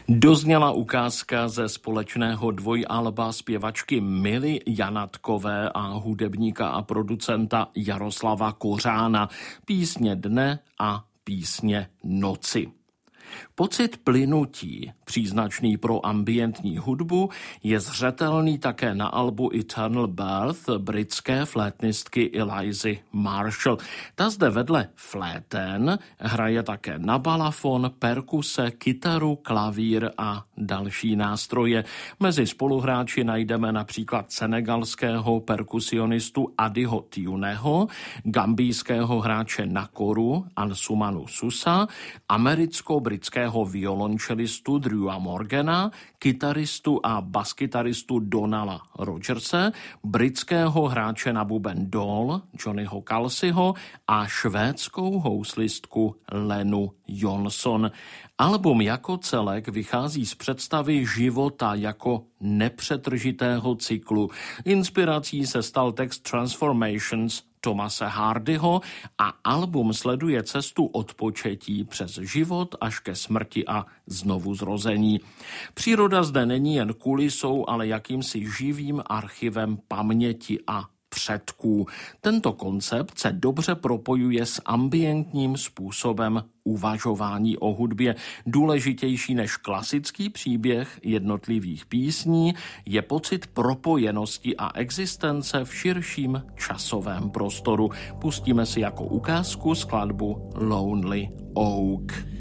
Dozněla ukázka ze společného dvojalba zpěvačky Mily Janatkové a hudebníka a producenta Jaroslava Kořána, Písně dne a Písně noci. Pocit plynutí, příznačný pro ambientní hudbu, je zřetelný také na albu Eternal Birth britské flétnistky Elizy Marshall. Ta zde vedle fléten hraje také na balafon, perkuse, kytaru, klavír a další nástroje. Mezi spoluhráči najdeme například senegalského perkusionistu Adiho Tiuneho, gambijského hráče nakoru Ansumanu Susa, americko-britského violončelistu Drewa Morgana, kytaristu a baskytaristu Donala Rogerse, britského hráče na buben Dol Johnnyho Kalsiho a švédskou houslistku Lenu Jonsson. Album jako celek vychází z představy života jako nepřetržitého cyklu. Inspirací se stal text Transformations Thomase Hardyho a album sleduje cestu od početí přes život až ke smrti a znovuzrození. Příroda zde není jen kulisou, ale jakýmsi živým archivem paměti a předků. Tento koncept se dobře propojuje s ambientním způsobem uvažování o hudbě. Důležitější než klasický příběh jednotlivých písní je pocit propojenosti a existence v širším časovém prostoru. Pustíme si jako ukázku skladbu Lonely Oak.